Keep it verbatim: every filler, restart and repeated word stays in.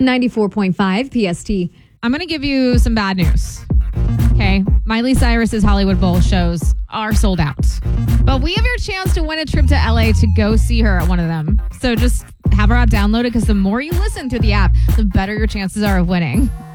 ninety-four point five P S T. I'm going to give you some bad news. Okay. Miley Cyrus's Hollywood Bowl shows are sold out. But we have your chance to win a trip to L A to go see her at one of them. So just have our app downloaded because the more you listen through the app, the better your chances are of winning.